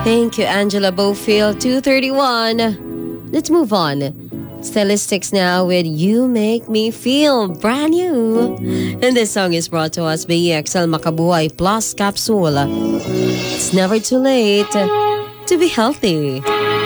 Thank you, Angela Bofield. 2:31. Let's move on. Stylistics now with You Make Me Feel, brand new. And this song is brought to us by EXL Makabuhay Plus Capsule. It's never too late to be healthy.